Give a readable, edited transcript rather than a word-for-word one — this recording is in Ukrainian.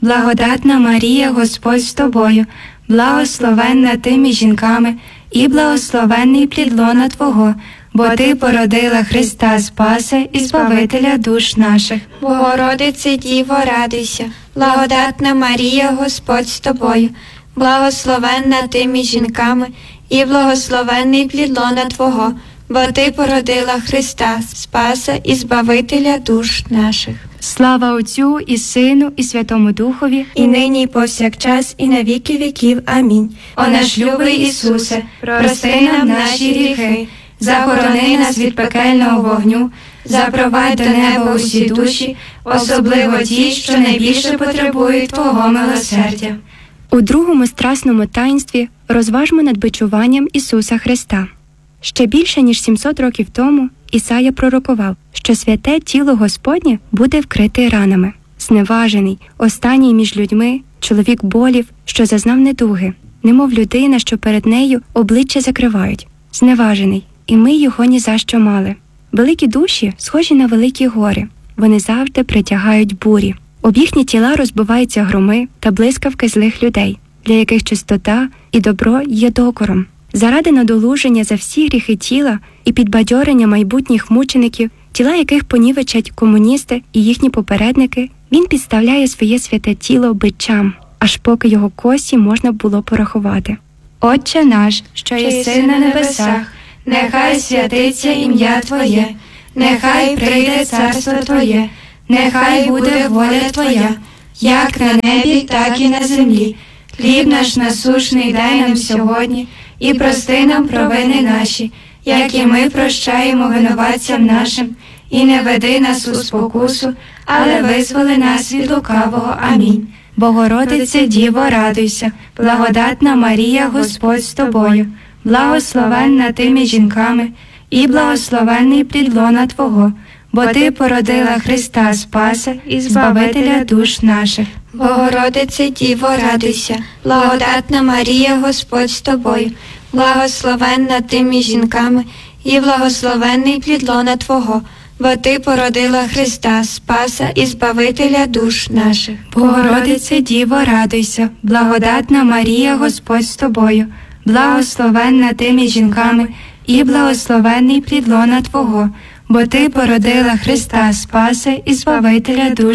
Благодатна Марія, Господь з тобою, благословенна ти між жінками, і благословенний плід лона Твого, бо Ти породила Христа Спаса і Збавителя душ наших. Богородице Діво, радуйся, благодатна Марія, Господь з тобою, благословенна ти між жінками, і благословенний плід лона Твого, бо Ти породила Христа Спаса і Збавителя душ наших. Слава Отцю і Сину, і Святому Духові, і нині, і повсякчас, і на віки віків. Амінь. О наш любий Ісусе, прости нам наші гріхи, захорони нас від пекельного вогню, запровадь до неба усі душі, особливо ті, що найбільше потребують Твого милосердя. У другому страсному таїнстві розважмо над бичуванням Ісуса Христа. Ще більше, ніж 700 років тому Ісая пророкував, що святе тіло Господнє буде вкрите ранами. Зневажений, останній між людьми, чоловік болів, що зазнав недуги, немов людина, що перед нею обличчя закривають. Зневажений, і ми його ні за що мали. Великі душі схожі на великі гори, вони завжди притягають бурі. Об їхні тіла розбиваються громи та блискавки злих людей, для яких чистота і добро є докором. Заради надолуження за всі гріхи тіла і підбадьорення майбутніх мучеників, тіла яких понівечать комуністи і їхні попередники, він підставляє своє святе тіло бичам, аж поки його кості можна було порахувати. Отче наш, що єси на небесах, нехай святиться ім'я Твоє, нехай прийде царство Твоє, нехай буде воля Твоя, як на небі, так і на землі. Хліб наш насущний дай нам сьогодні, і прости нам провини наші, як і ми прощаємо винуватцям нашим, і не веди нас у спокусу, але визволи нас від лукавого. Амінь. Богородице Діво, радуйся, благодатна Марія, Господь з тобою, благословенна ти між жінками, і благословенний плід лона Твого, бо Ти породила Христа Спаса і Збавителя душ наших. Богородице Діво, радуйся, благодатна Марія, Господь з тобою, благословенна ти між жінками, і благословенний плід лона Твого, бо Ти породила Христа Спаса і Збавителя душ наших. Богородице Діво, радуйся, благодатна Марія, Господь з тобою, благословенна ти між жінками, і благословенний плід лона Твого, бо Ти породила Христа Спаса і Збавителя душ